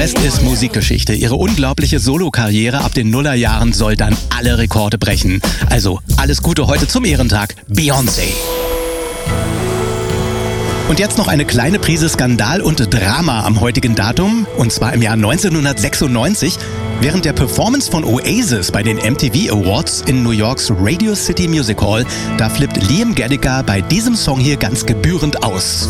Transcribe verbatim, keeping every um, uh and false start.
Rest ist Musikgeschichte. Ihre unglaubliche Solokarriere ab den Nullerjahren soll dann alle Rekorde brechen. Also alles Gute heute zum Ehrentag, Beyoncé. Und jetzt noch eine kleine Prise Skandal und Drama am heutigen Datum, und zwar im Jahr neunzehnhundertsechsundneunzig. Während der Performance von Oasis bei den M T V Awards in New Yorks Radio City Music Hall, da flippt Liam Gallagher bei diesem Song hier ganz gebührend aus.